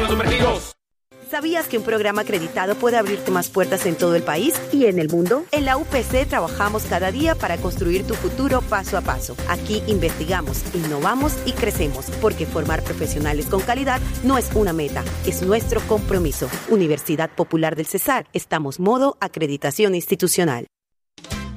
sumergidos. ¿Sabías que un programa acreditado puede abrirte más puertas en todo el país y en el mundo? En la UPC trabajamos cada día para construir tu futuro paso a paso. Aquí investigamos, innovamos y crecemos, porque formar profesionales con calidad no es una meta, es nuestro compromiso. Universidad Popular del Cesar. Estamos modo acreditación institucional.